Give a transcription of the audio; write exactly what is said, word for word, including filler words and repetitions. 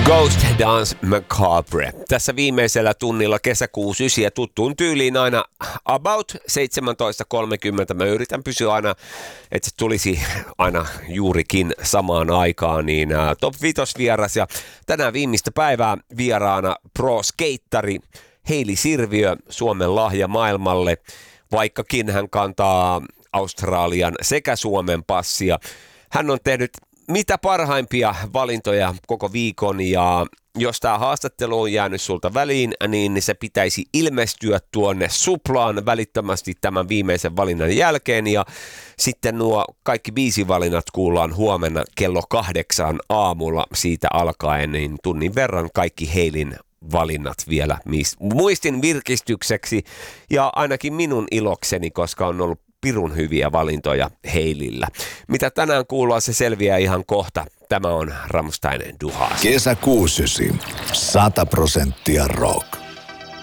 Ghost Dance Macabre. Tässä viimeisellä tunnilla kesäkuun ysi ja tuttuun tyyliin aina about seitsemäntoista kolmekymmentä. Mä yritän pysyä aina, että se tulisi aina juurikin samaan aikaan, niin uh, Top viisi vieras ja tänään viimeistä päivää vieraana pro-skeittari Heili Sirviö, Suomen lahja maailmalle, vaikkakin hän kantaa Australian sekä Suomen passia. Hän on tehnyt mitä parhaimpia valintoja koko viikon, ja jos tämä haastattelu on jäänyt sulta väliin, niin se pitäisi ilmestyä tuonne Suplaan välittömästi tämän viimeisen valinnan jälkeen, ja sitten nuo kaikki viisi valinnat kuullaan huomenna kello kahdeksan aamulla siitä alkaen, niin tunnin verran kaikki Heilin valinnat vielä muistin virkistykseksi, ja ainakin minun ilokseni, koska on ollut pirun hyviä valintoja Heilillä. Mitä tänään kuullaan, se selviää ihan kohta. Tämä on Rammstein Du hast. Kesä kuusi sata prosenttia rock.